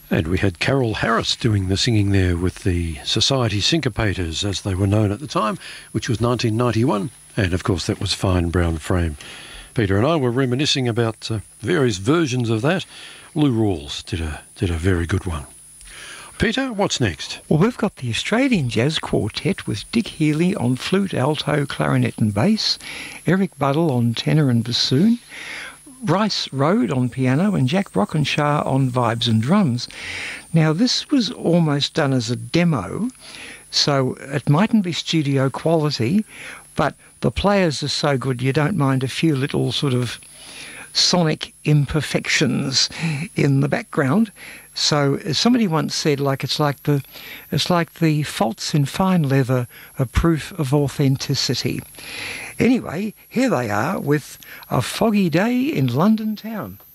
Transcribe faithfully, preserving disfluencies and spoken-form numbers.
And we had Carol Harris doing the singing there with the Society Syncopators, as they were known at the time, which was nineteen ninety-one. And, of course, that was Fine Brown Frame. Peter and I were reminiscing about uh, various versions of that. Lou Rawls did a, did a very good one. Peter, what's next? Well, we've got the Australian Jazz Quartet with Dick Healy on flute, alto, clarinet and bass, Eric Buddle on tenor and bassoon, Bryce Road on piano and Jack Rockenshaw on vibes and drums. Now, this was almost done as a demo, so it mightn't be studio quality, but the players are so good you don't mind a few little sort of sonic imperfections in the background. So as somebody once said, like it's like the it's like the faults in fine leather are proof of authenticity. Anyway, here they are with A Foggy Day in London Town.